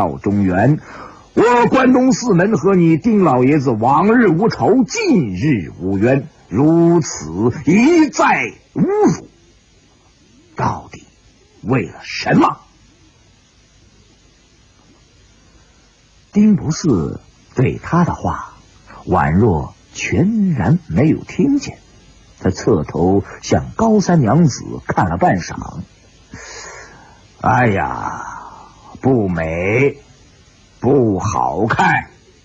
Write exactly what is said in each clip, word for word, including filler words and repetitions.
告中原，我关东四门和你丁老爷子往日无仇，近日无冤，如此一再侮辱，到底为了什么？丁不四对他的话宛若全然没有听见，他侧头向高三娘子看了半晌。哎呀，不美，不好看。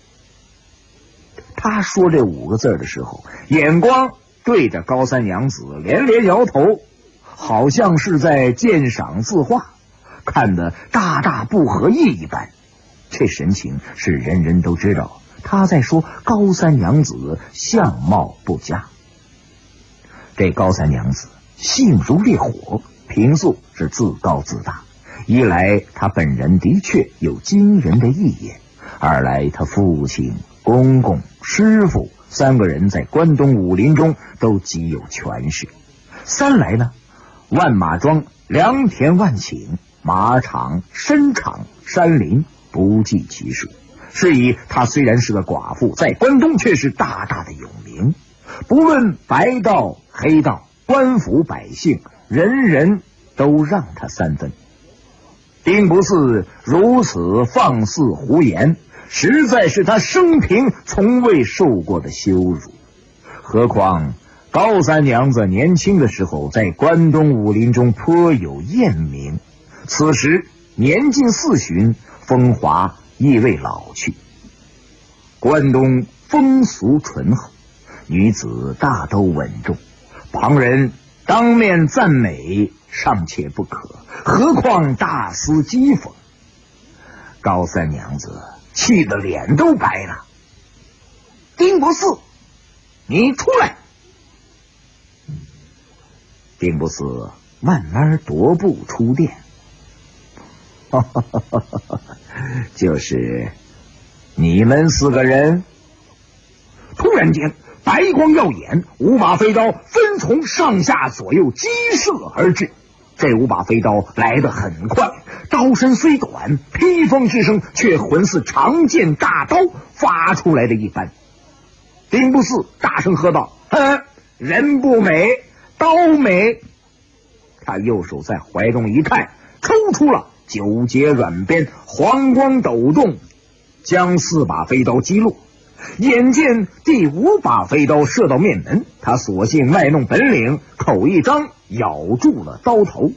他说这五个字的时候，眼光对着高三娘子连连摇头，好像是在鉴赏字画，看得大大不合意一般。这神情是人人都知道，他在说高三娘子相貌不佳。这高三娘子性如烈火，平素是自高自大，一来她本人的确有惊人的义业，二来她父亲、公公、师傅三个人在关东武林中都极有权势，三来呢，万马庄、良田万顷、马场、参场、山林不计其数，是以她虽然是个寡妇，在关东却是大大的有名，不论白道黑道，官府百姓人人都让他三分。丁不四如此放肆胡言，实在是他生平从未受过的羞辱。何况高三娘子年轻的时候在关东武林中颇有艳名，此时年近四旬，风华亦未老去。关东风俗淳厚，女子大都稳重，旁人当面赞美尚且不可，何况大肆讥讽。高三娘子气得脸都白了。丁不四，你出来！丁不四慢慢踱步出殿。就是你们四个人。突然间白光耀眼，五把飞刀分从上下左右激射而至。这五把飞刀来得很快，刀身虽短，披风之声却浑似长剑大刀发出来的一般。丁不四大声喝道：哼，人不美，刀美！他右手在怀中一探，抽出了九节软鞭，黄光抖动，将四把飞刀击落。眼见第五把飞刀射到面门，他索性卖弄本领，口一张，咬住了刀头。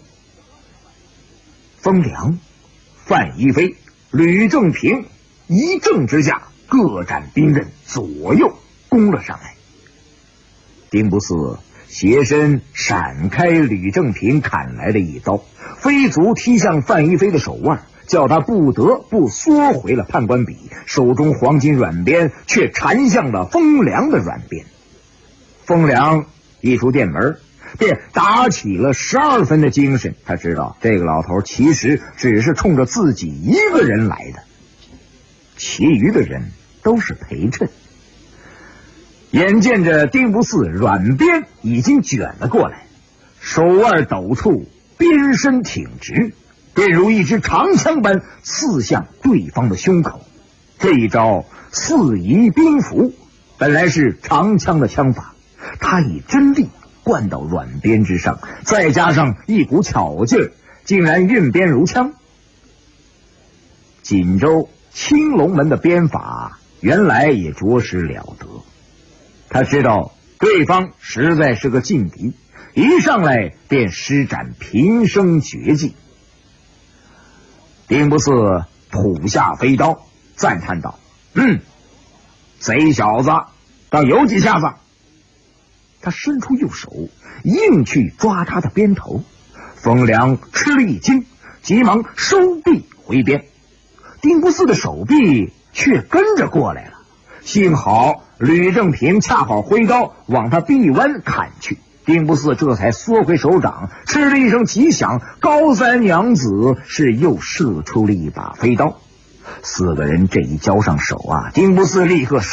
风凉、范一飞、吕正平一正之下，各展兵刃，左右攻了上来。丁不四斜身闪开吕正平砍来的一刀，飞足踢向范一飞的手腕，叫他不得不缩回了判官笔，手中黄金软鞭却缠向了风凉的软鞭。风凉一出殿门，便打起了十二分的精神，他知道这个老头其实只是冲着自己一个人来的，其余的人都是陪衬。眼见着丁不四软鞭已经卷了过来，手腕抖触，鞭身挺直，便如一支长枪般刺向对方的胸口。这一招四夷兵符，本来是长枪的枪法，他以真力灌到软鞭之上，再加上一股巧劲，竟然运鞭如枪。锦州青龙门的鞭法原来也着实了得，他知道对方实在是个劲敌，一上来便施展平生绝技。丁不四吐下飞刀，赞叹道：嗯，贼小子倒有几下子。他伸出右手硬去抓他的鞭头，风凉吃了一惊，急忙收臂回鞭。丁不四的手臂却跟着过来了，幸好吕正平恰好挥刀往他臂弯砍去，丁不四这才缩回手掌，嗤了一声急响，高三娘子是又射出了一把飞刀。四个人这一交上手啊，丁不四立刻